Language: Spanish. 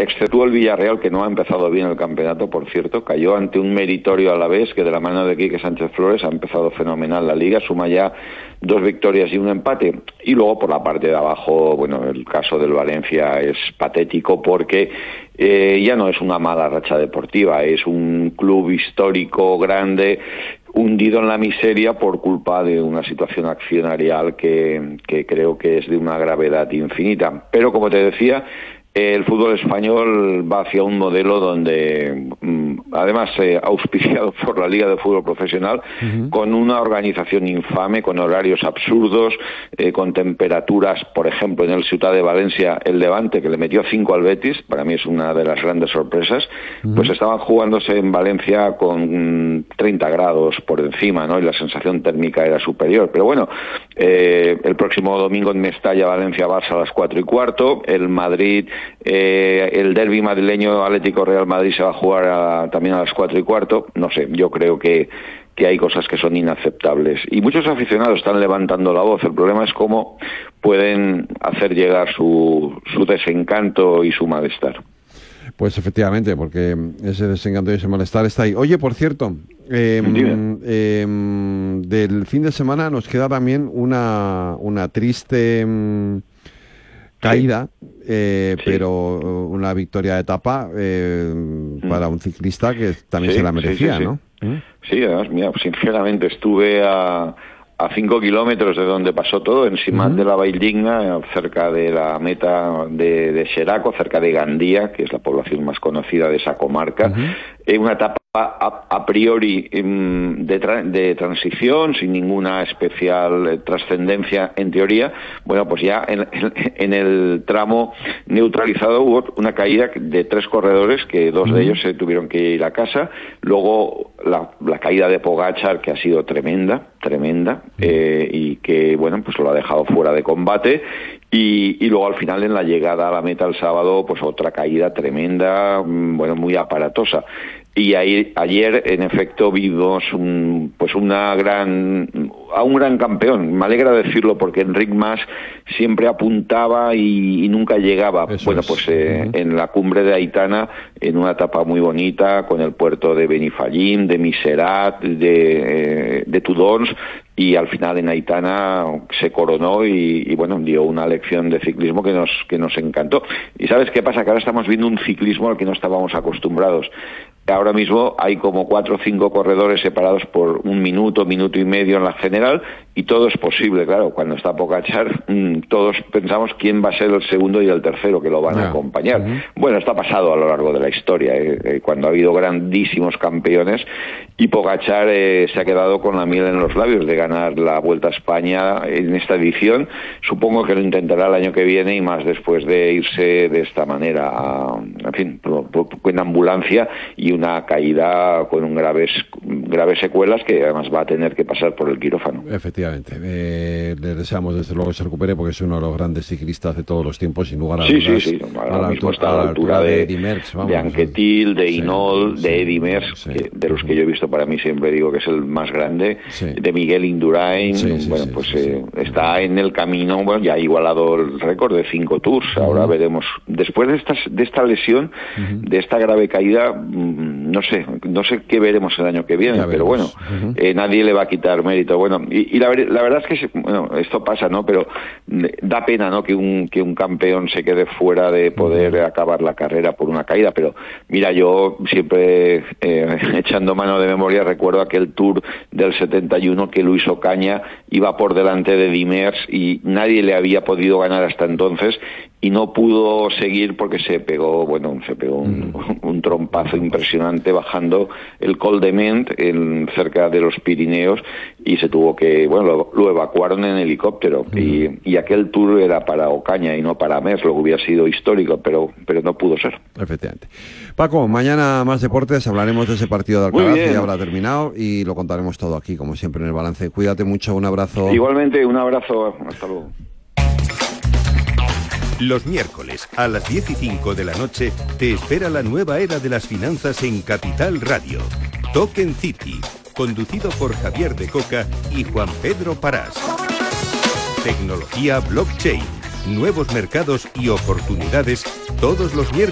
exceptuó el Villarreal, que no ha empezado bien el campeonato, por cierto, cayó ante un meritorio Alavés, que de la mano de Quique Sánchez Flores ha empezado fenomenal la Liga, suma ya 2 victorias y un empate. Y luego por la parte de abajo, bueno, el caso del Valencia es patético porque ya no es una mala racha deportiva, es un club histórico grande hundido en la miseria por culpa de una situación accionarial que creo que es de una gravedad infinita. Pero como te decía, el fútbol español va hacia un modelo donde, además auspiciado por la Liga de Fútbol Profesional, con una organización infame, con horarios absurdos, con temperaturas, por ejemplo, en el Ciutat de Valencia, el Levante, que le metió 5 al Betis, para mí es una de las grandes sorpresas, pues estaban jugándose en Valencia con 30 grados por encima, ¿no? Y la sensación térmica era superior. Pero bueno, el próximo domingo en Mestalla, Valencia-Barça a las 4:15, el Madrid... el derbi madrileño Atlético Real Madrid se va a jugar también a las 4:15. No sé, yo creo que hay cosas que son inaceptables y muchos aficionados están levantando la voz. El problema es cómo pueden hacer llegar su desencanto y su malestar. Pues efectivamente, porque ese desencanto y ese malestar está ahí. Oye, por cierto, del fin de semana nos queda también una triste caída, sí. Pero una victoria de etapa para un ciclista que también se la merecía, ¿no? Sí, además, mira, sinceramente estuve a 5 kilómetros de donde pasó todo, en Simat de la Valldigna, cerca de la meta de Xeraco, cerca de Gandía, que es la población más conocida de esa comarca. Una etapa a priori de transición, sin ninguna especial trascendencia en teoría. Bueno, pues ya en el tramo neutralizado hubo una caída de 3 corredores, que 2 de ellos se tuvieron que ir a casa. Luego la caída de Pogačar, que ha sido tremenda, y que, bueno, pues lo ha dejado fuera de combate. Y luego al final, en la llegada a la meta el sábado, pues otra caída tremenda, bueno, muy aparatosa. Y ayer, en efecto, vimos a un gran campeón. Me alegra decirlo porque Enric Mas siempre apuntaba y nunca llegaba. En la cumbre de Aitana, en una etapa muy bonita, con el puerto de Benifallim, de Miserat, de Tudons, y al final en Aitana se coronó y bueno, dio una lección de ciclismo que nos encantó. Y ¿sabes qué pasa? Que ahora estamos viendo un ciclismo al que no estábamos acostumbrados. Ahora mismo hay como 4 o 5 corredores separados por 1 minuto, minuto y medio en la general, y todo es posible, claro. Cuando está Pogačar, todos pensamos quién va a ser el segundo y el tercero que lo van a acompañar. Bueno, esto ha pasado a lo largo de la historia, cuando ha habido grandísimos campeones, y Pogačar se ha quedado con la miel en los labios de ganar la Vuelta a España en esta edición. Supongo que lo intentará el año que viene, y más después de irse de esta manera, en fin, en ambulancia, y una caída con graves secuelas que además va a tener que pasar por el quirófano. Efectivamente. Le deseamos desde luego que se recupere, porque es uno de los grandes ciclistas de todos los tiempos, sin lugar a dudas. Sí. Ahora mismo está a la altura de Eddy Merckx, de Anquetil, de Hinault, de Eddy Merckx, de los que yo he visto, para mí siempre digo que es el más grande, de Miguel Indurain. Está en el camino, bueno, ya ha igualado el récord de 5 Tours. Ahora veremos, después de esta lesión, de esta grave caída, no sé qué veremos el año que viene, pero bueno, nadie le va a quitar mérito. Bueno, y la verdad es que esto pasa, ¿no? Pero da pena, ¿no? Que un campeón se quede fuera de poder acabar la carrera por una caída. Pero mira, yo siempre echando mano de memoria recuerdo aquel Tour del 71 que Luis Ocaña iba por delante de Eddy Merckx y nadie le había podido ganar hasta entonces, y no pudo seguir porque se pegó un trompazo impresionante bajando el Col de Ment cerca de los Pirineos, y se tuvo que, bueno, lo evacuaron en helicóptero, y aquel Tour era para Ocaña y no para Merckx, lo que hubiera sido histórico, pero no pudo ser. Efectivamente. Paco, mañana más deportes, hablaremos de ese partido de Alcaraz, que ya habrá terminado, y lo contaremos todo aquí, como siempre, en el balance. Cuídate mucho, un abrazo. Igualmente, un abrazo, hasta luego. Los miércoles a las 10:05 de la noche te espera la nueva era de las finanzas en Capital Radio. Token City, conducido por Javier de Coca y Juan Pedro Parás. Tecnología blockchain, nuevos mercados y oportunidades todos los miércoles.